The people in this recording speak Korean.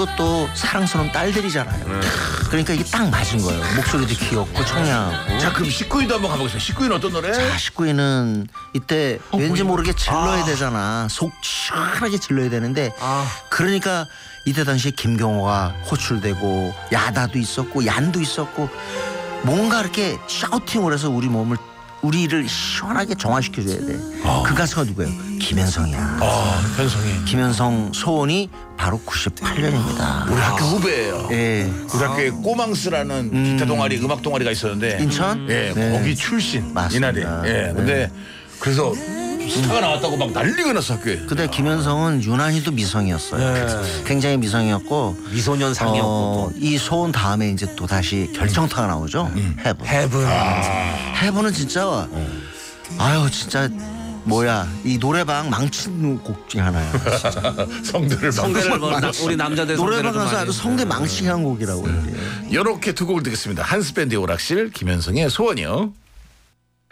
이것도 사랑스러운 딸들이잖아요. 그러니까 이게 딱 맞은 거예요. 목소리도 귀엽고 청량하고. 자, 그럼 19위도 한번 가보겠습니다. 19위는 어떤 노래? 자, 19위는 이때 왠지 모르게 질러야 되잖아. 속 시원하게 질러야 되는데 그러니까 이때 당시에 김경호가 호출되고 야다도 있었고 얀도 있었고 뭔가 이렇게 샤우팅을 해서 우리를 시원하게 정화시켜줘야 돼. 그 가수가 누구예요? 김현성이야. 현성이. 김현성 소원이 바로 98년입니다. 우리 학교 후배예요. 예. 우리 학교에 꼬망스라는 기타 동아리, 음악 동아리가 있었는데. 인천? 예, 네. 거기 출신. 맞습니다. 이날에. 예, 근데 그래서 스타가 나왔다고 막 난리가 났어 학교에. 근데 김현성은 유난히도 미성이었어요. 굉장히 미성이었고 미소년상이었고 이 소원 다음에 이제 또 다시 결정타가 나오죠. 해븐. 해븐. 해븐은 진짜 아유 진짜 뭐야 이 노래방 망친 곡 중에 하나야. 성대를 성대를 우리 남자들 노래방 성대를 가서 아주 성대 망치게 한 곡이라고. 이렇게 두 곡을 듣겠습니다. 한스밴드의 오락실, 김현성의 소원이요.